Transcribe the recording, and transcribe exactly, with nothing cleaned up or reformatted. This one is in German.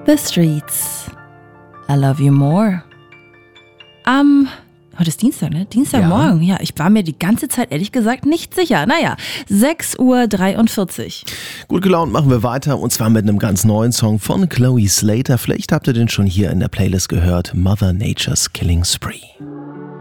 The Streets. I love you more. Am, heute ist Dienstag, ne? Dienstagmorgen. Ja. ja, ich war mir die ganze Zeit ehrlich gesagt nicht sicher. Naja, sechs Uhr dreiundvierzig. Gut gelaunt machen wir weiter und zwar mit einem ganz neuen Song von Chloe Slater. Vielleicht habt ihr den schon hier in der Playlist gehört. Mother Nature's Killing Spree.